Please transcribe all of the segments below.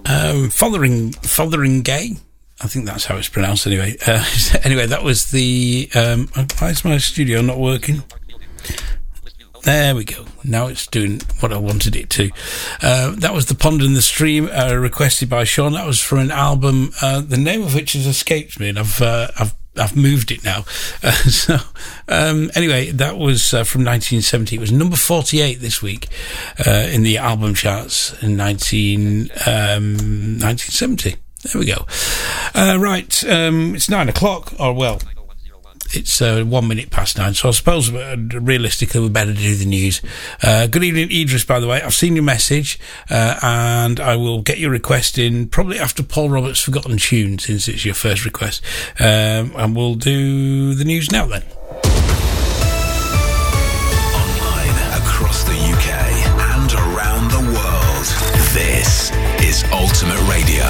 Fotheringay. I think that's how it's pronounced anyway. Anyway, that was the... why is my studio not working? There we go. Now it's doing what I wanted it to. That was The Pond and the Stream, requested by Sean. That was from an album, the name of which has escaped me, and I've moved it now. Anyway, that was from 1970. It was number 48 this week in the album charts in 1970. There we go. Right, it's 9 o'clock, or well... It's 1 minute past 9, so I suppose realistically we better do the news. Good evening, Idris, by the way. I've seen your message, and I will get your request in probably after Paul Roberts' Forgotten Tune, since it's your first request. And we'll do the news now then. Online across the UK and around the world, this is Ultimate Radio.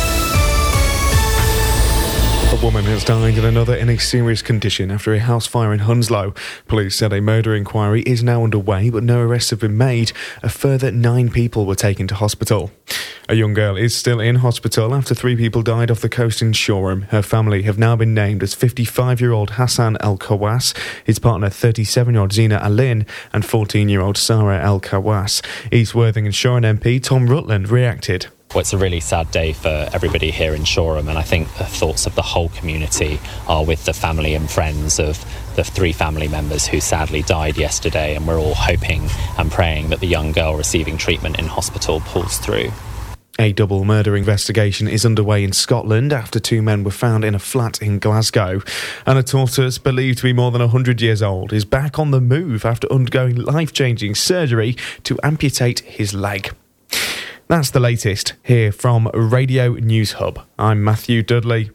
A woman has died and another in a serious condition after a house fire in Hounslow. Police said a murder inquiry is now underway, but no arrests have been made. A further 9 people were taken to hospital. A young girl is still in hospital after 3 people died off the coast in Shoreham. Her family have now been named as 55-year-old Hassan El Kawas, his partner 37-year-old Zina Alin, and 14-year-old Sarah El Kawas. East Worthing and Shoreham MP Tom Rutland reacted. Well, it's a really sad day for everybody here in Shoreham, and I think the thoughts of the whole community are with the family and friends of the 3 family members who sadly died yesterday, and we're all hoping and praying that the young girl receiving treatment in hospital pulls through. A double murder investigation is underway in Scotland after 2 men were found in a flat in Glasgow. And a tortoise, believed to be more than 100 years old, is back on the move after undergoing life-changing surgery to amputate his leg. That's the latest here from Radio News Hub. I'm Matthew Dudley.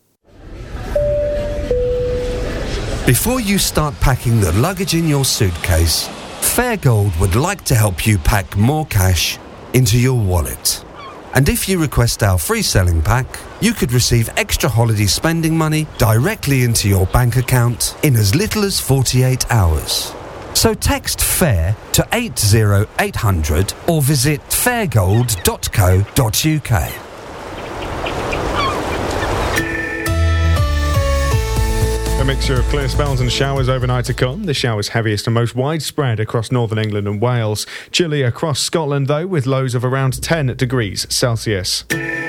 Before you start packing the luggage in your suitcase, Fairgold would like to help you pack more cash into your wallet. And if you request our free selling pack, you could receive extra holiday spending money directly into your bank account in as little as 48 hours. So text FAIR to 80800 or visit fairgold.co.uk. A mixture of clear spells and showers overnight to come. The showers heaviest and most widespread across northern England and Wales. Chilly across Scotland, though, with lows of around 10 degrees Celsius.